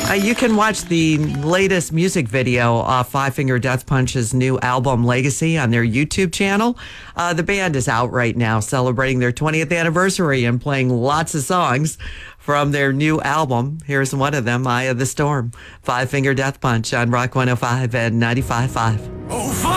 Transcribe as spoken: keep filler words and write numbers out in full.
Uh, you can watch the latest music video off Five Finger Death Punch's new album, Legacy, on their YouTube channel. Uh, the band is out right now celebrating their twentieth anniversary and playing lots of songs from their new album. Here's one of them, Eye of the Storm. Five Finger Death Punch on Rock one oh five and ninety-five point five. Oh,